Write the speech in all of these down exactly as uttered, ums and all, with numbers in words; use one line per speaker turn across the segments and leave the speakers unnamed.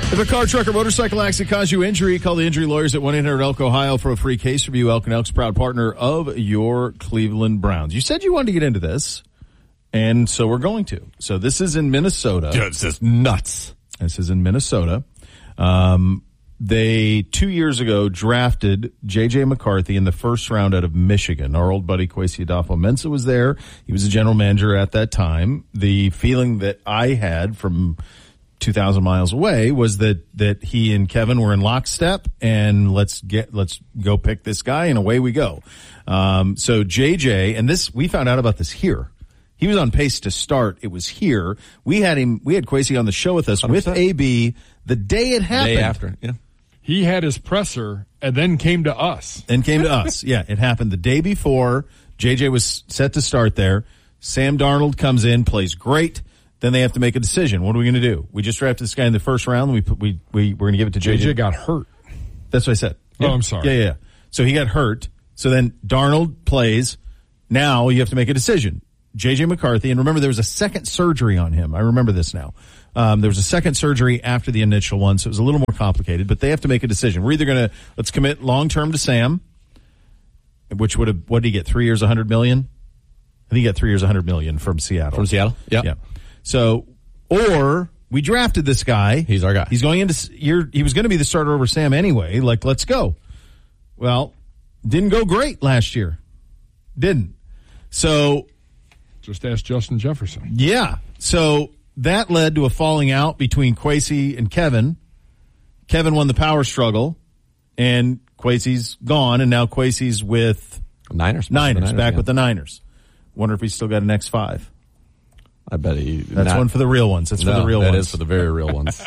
If a car, truck, or motorcycle accident caused you injury, call the injury lawyers at one eight hundred elk Ohio for a free case review. Elk and Elk's proud partner of your Cleveland Browns. You said you wanted to get into this, and so we're going to. So this is in Minnesota.
Dude, this is nuts.
This is in Minnesota. Um, they, two years ago, drafted J J. McCarthy in the first round out of Michigan. Our old buddy Kwesi Adolfo-Mensah was there. He was the general manager at that time. The feeling that I had from two thousand miles away was that, that he and Kevin were in lockstep, and let's get, let's go pick this guy, and away we go. Um, so J J, and this, we found out about this here. He was on pace to start. It was here. We had him, we had Kwesi on the show with us one hundred percent with A B the day it happened.
The day after, yeah.
He had his presser and then came to us.
And came to us. Yeah, it happened the day before. J J was set to start there. Sam Darnold comes in, plays great. Then they have to make a decision. What are we going to do? We just drafted this guy in the first round. We put, we we we're going to give it to J J.
J J got hurt.
That's what I said.
Yeah.
Oh,
I'm sorry.
Yeah, yeah, yeah. So he got hurt. So then Darnold plays. Now you have to make a decision. J J. McCarthy, and remember there was a second surgery on him. I remember this now. Um, there was a second surgery after the initial one, so it was a little more complicated. But they have to make a decision. We're either going to let's commit long term to Sam, which would have what did he get? Three years, a hundred million. I think he got three years, a hundred million from Seattle.
From Seattle, yeah,
yeah. So, or we drafted this guy.
He's our guy.
He's going into year. He was going to be the starter over Sam anyway. Like, let's go. Well, didn't go great last year. Didn't. So,
just ask Justin Jefferson.
Yeah. So that led to a falling out between Kwesi and Kevin. Kevin won the power struggle, and Kwesi's gone, and now Kwesi's with
Niners.
Niners,
Niners
back
yeah.
with the Niners. Wonder if he's still got an X five.
I bet he.
That's
not,
one for the real ones. That's
no,
for the real
that
ones.
That is for the very real ones.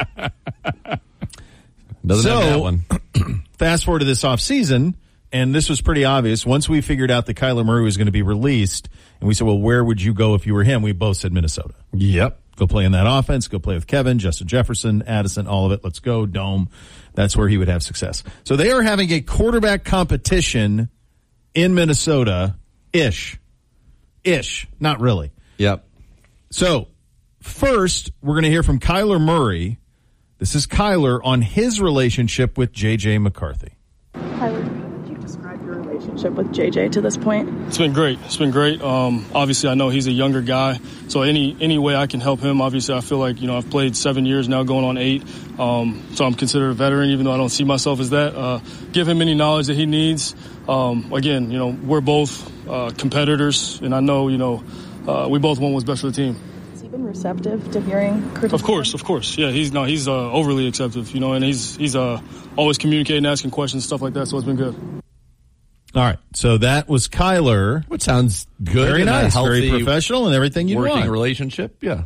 Doesn't
so,
have that one.
Fast forward to this offseason, and this was pretty obvious. Once we figured out that Kyler Murray was going to be released, and we said, well, where would you go if you were him? We both said Minnesota.
Yep.
Go play in that offense. Go play with Kevin, Justin Jefferson, Addison, all of it. Let's go, Dome. That's where he would have success. So they are having a quarterback competition in Minnesota-ish. Ish. Not really.
Yep.
So, first, we're going to hear from Kyler Murray. This is Kyler on his relationship with J J. McCarthy.
Kyler, how would you describe your relationship with J J to this point?
It's been great. It's been great. Um, obviously, I know he's a younger guy, so any any way I can help him, obviously, I feel like, you know, I've played seven years now, going on eight, um, so I'm considered a veteran, even though I don't see myself as that. Uh, give him any knowledge that he needs. Um, again, you know, we're both uh, competitors, and I know, you know, uh, we both want what's best for the team.
Has he been receptive to hearing criticism?
Of course, of course. Yeah, he's no, he's uh, overly acceptive, you know, and he's he's uh, always communicating, asking questions, stuff like that, so it's been good.
All right, so that was Kyler.
Which sounds good.
Very nice,
healthy,
very professional, and everything you
working
want.
relationship, yeah.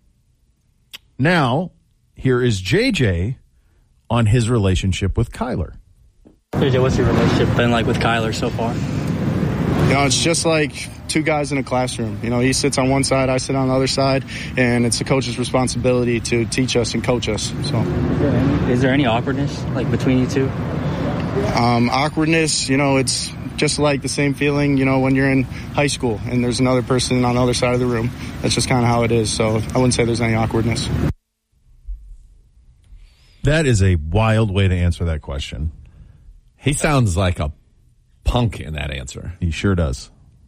Now, here is J J on his relationship with Kyler.
J J, what's your relationship been like with Kyler so far?
You know, it's just like two guys in a classroom. You know, he sits on one side, I sit on the other side, and it's the coach's responsibility to teach us and coach us. So,
is there any, is there any awkwardness like between you two?
Um, awkwardness, you know, it's just like the same feeling, you know, when you're in high school and there's another person on the other side of the room. That's just kind of how it is. So I wouldn't say there's any awkwardness.
That is a wild way to answer that question.
He sounds like a punk in that answer.
He sure does.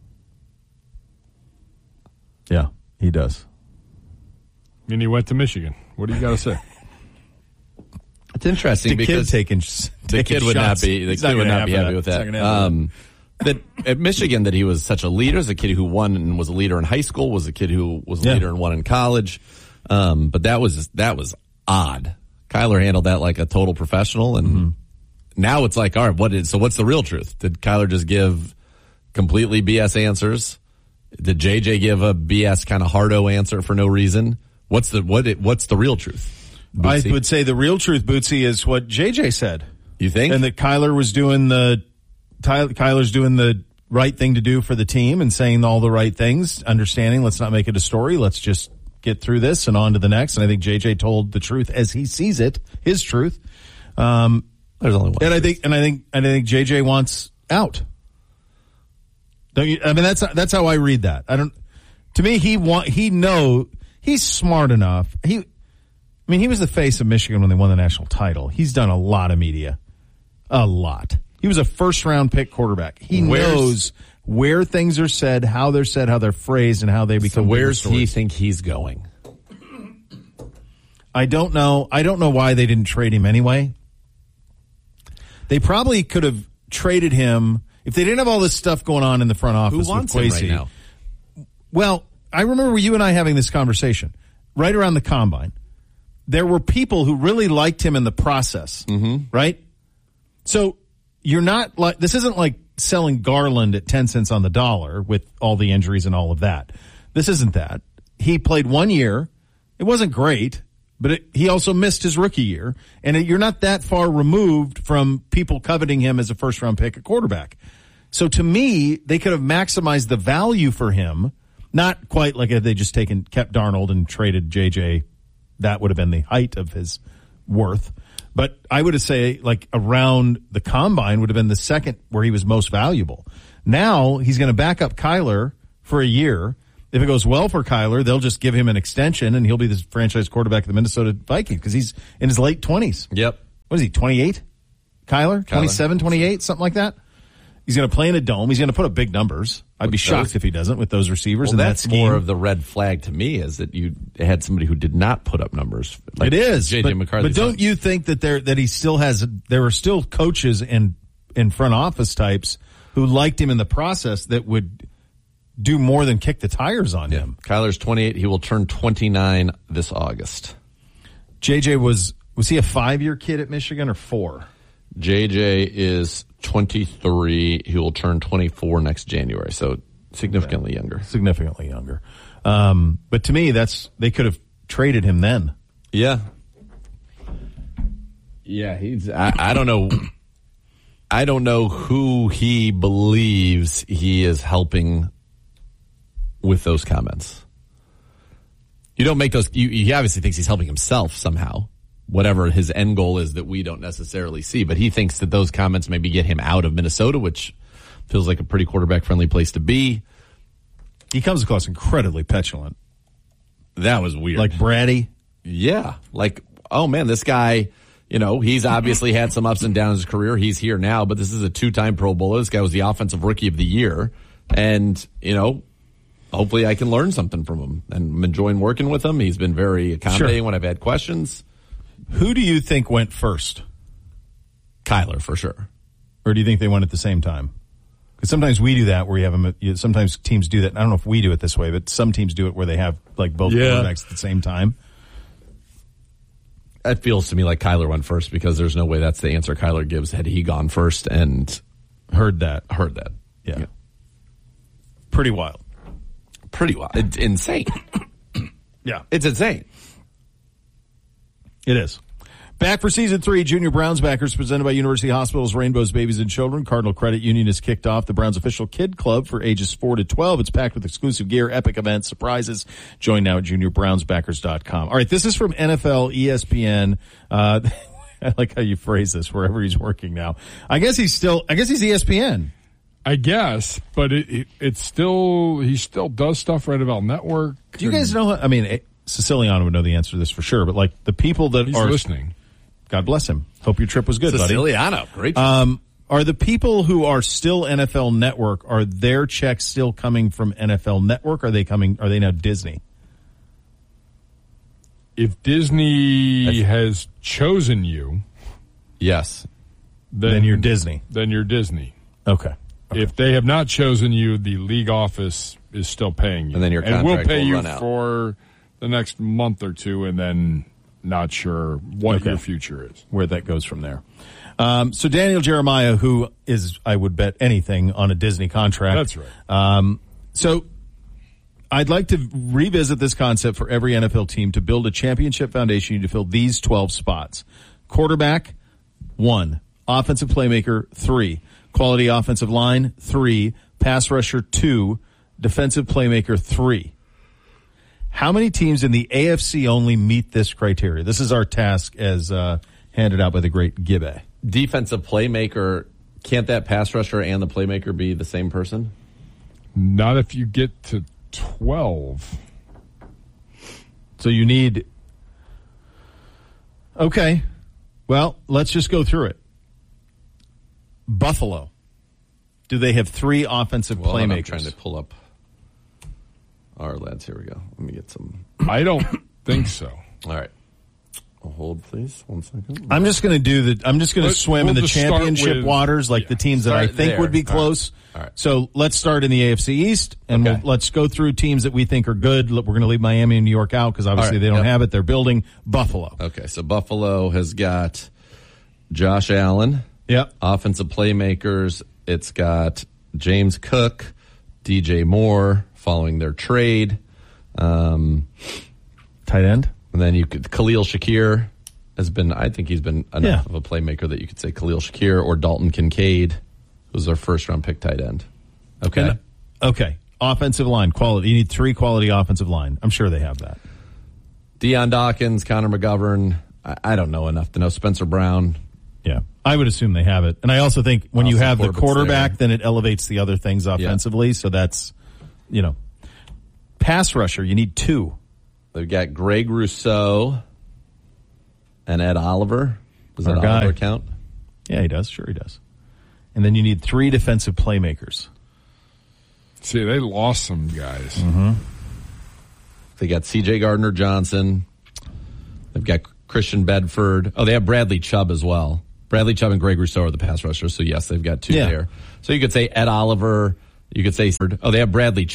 Yeah, he does.
And he went to Michigan. What do you got to say?
It's interesting
the
because
kid taking,
the
taking
kid would
shots.
not be the
He's
kid
not
would not
have
be happy with that. Um, that at Michigan, that he was such a leader, as a kid who won and was a leader in high school, was a kid who was a
yeah.
leader and won in college. Um, but that was that was odd. Kyler handled that like a total professional, and mm-hmm. now it's like, all right, what is so? What's the real truth? Did Kyler just give completely B S answers? Did J J give a B S kind of hardo answer for no reason? What's the what? What's the real truth? Bootsy?
I would say the real truth, Bootsy, is what J J said.
You think?
And that Kyler was doing the Tyler, Kyler's doing the right thing to do for the team and saying all the right things, understanding. Let's not make it a story. Let's just get through this and on to the next. And I think J J told the truth as he sees it, his truth. Um,
There's only one.
And
truth.
I think, and I think, and I think J J wants out. Don't you? I mean, that's that's how I read that. I don't. To me, he want he know he's smart enough. He I mean, he was the face of Michigan when they won the national title. He's done a lot of media. A lot. He was a first-round pick quarterback. He
Where's,
knows where things are said, how they're said, how they're phrased, and how they become.
So where's
bigger stories.
he think he's going?
I don't know. I don't know why they didn't trade him anyway. They probably could have traded him if they didn't have all this stuff going on in the front office.
Who wants
with
him
Kwesi.
right now?
Well, I remember you and I having this conversation right around the combine. There were people who really liked him in the process, mm-hmm. right? So you're not like, this isn't like selling Garland at ten cents on the dollar with all the injuries and all of that. This isn't that. He played one year. It wasn't great, but it, he also missed his rookie year. And it, you're not that far removed from people coveting him as a first round pick at quarterback. So to me, they could have maximized the value for him. Not quite like if they just taken, kept Darnold and traded J J. That would have been the height of his worth. But I would say like around the combine would have been the second where he was most valuable. Now he's going to back up Kyler for a year. If it goes well for Kyler, they'll just give him an extension and he'll be the franchise quarterback of the Minnesota Vikings because he's in his late twenties.
Yep.
What is he, twenty-eight? Kyler? Kyler. twenty-seven, twenty-eight, something like that? He's going to play in a dome. He's going to put up big numbers. I'd be shocked
those,
if he doesn't with those receivers.
Well,
and
that's
that scheme.
more of the red flag to me is that you had somebody who did not put up numbers. Like
it is,
J J
but,
McCarthy.
but don't you think that there that he still has? There are still coaches and in front office types who liked him in the process that would do more than kick the tires on
yeah.
him.
Kyler's twenty-eight. He will turn twenty-nine this August.
J J was was he a five year kid at Michigan or four?
J J is twenty-three. He will turn twenty-four next January. So significantly okay. younger.
Significantly younger. Um, but to me, that's they could have traded him then.
Yeah. Yeah, he's. I, I don't know. I don't know who he believes he is helping with those comments. You don't make those. You, he obviously thinks he's helping himself somehow. Whatever his end goal is that we don't necessarily see, but he thinks that those comments maybe get him out of Minnesota, which feels like a pretty quarterback-friendly place to be.
He comes across incredibly petulant.
That was weird.
Like bratty?
Yeah. Like, oh man, this guy, you know, he's obviously had some ups and downs in his career. He's here now, but this is a two-time Pro Bowler. This guy was the offensive rookie of the year. And, you know, hopefully I can learn something from him. And I'm enjoying working with him. He's been very accommodating
sure.
when I've had questions.
Who do you think went first?
Kyler, for sure.
Or do you think they went at the same time? Because sometimes we do that where you have them. You, sometimes teams do that. I don't know if we do it this way, but some teams do it where they have like both
yeah.
quarterbacks at the same time.
It feels to me like Kyler went first because there's no way that's the answer Kyler gives had he gone first and
heard that.
Heard that.
Yeah. yeah. Pretty wild.
Pretty wild. It's insane.
yeah.
It's insane.
It is. Back for season three, Junior Browns backers presented by University Hospitals, Rainbows, Babies, and Children. Cardinal Credit Union has kicked off the Browns official kid club for ages four to twelve. It's packed with exclusive gear, epic events, surprises. Join now at junior browns backers dot com. All right, this is from N F L, E S P N. Uh, I like how you phrase this, wherever he's working now. I guess he's still, I guess he's E S P N.
I guess, but it, it it's still, he still does stuff right about network.
Do you guys know, I mean, Siciliano would know the answer to this for sure, but like the people that
he's
are
listening.
God bless him. Hope your trip was good, buddy.
Siciliano, great.
Um, are the people who are still N F L Network, are their checks still coming from N F L Network? Or are they coming, are they now Disney?
If Disney That's, has chosen you,
yes,
then,
then you're Disney.
Then you're Disney.
Okay. okay.
If they have not chosen you, the league office is still paying you.
And then your contract
and we'll pay
will
you
run out.
for the next month or two, and then not sure what
okay.
your future is.
Where that goes from there. Um, so Daniel Jeremiah, who is, I would bet anything on a Disney contract.
That's right.
Um, so I'd like to revisit this concept for every N F L team to build a championship foundation. You need to fill these twelve spots. Quarterback, one. Offensive playmaker, three. Quality offensive line, three. Pass rusher, two. Defensive playmaker, three. How many teams in the A F C only meet this criteria? This is our task as uh, handed out by the great Gibbe.
Defensive playmaker, can't that pass rusher and the playmaker be the same person?
Not if you get to twelve.
So you need Okay. Well, let's just go through it. Buffalo. Do they have three offensive
Well,
playmakers?
I'm trying to pull up our lads. Here we go. Let me get some.
I don't think so.
All right. Hold, please. One second.
I'm just going to do the. I'm just going to
Let's-
swim
we'll
in the
just start
championship
with-
waters like
yeah.
the teams that I
Start
think
there.
would be
All right.
close.
All right.
So let's start in the A F C East, and
Okay.
we'll, let's go through teams that we think are good. We're going to leave Miami and New York out because obviously
All right.
they don't
Yep.
have it. They're building Buffalo.
Okay, so Buffalo has got Josh Allen.
Yep.
Offensive playmakers. It's got James Cook, D J Moore following their trade. Um,
Tight end.
and then you could, Khalil Shakir has been, I think he's been enough
Yeah.
of a playmaker that you could say Khalil Shakir or Dalton Kincaid, who's their first round pick tight end. Okay.
And- okay. Offensive line quality. You need three quality offensive line. I'm sure they have that.
Deion Dawkins, Connor McGovern. I, I don't know enough to know Spencer Brown.
Yeah, I would assume they have it. And I also think when you
Austin
have the
Corbett's
quarterback,
there.
then it elevates the other things offensively. So that's, you know, pass rusher, you need two.
They've got Greg Rousseau and Ed Oliver. Does
Our
Ed
guy.
Oliver count?
Yeah, he does. Sure he does. And then you need three defensive playmakers.
See, they lost some guys.
Mm-hmm.
They got C J Gardner Johnson. They've got Christian Bedford. Oh, they have Bradley Chubb as well. Bradley Chubb and Greg Rousseau are the pass rushers. So yes, they've got two
Yeah.
there. So you could say Ed Oliver. You could say, oh, they have Bradley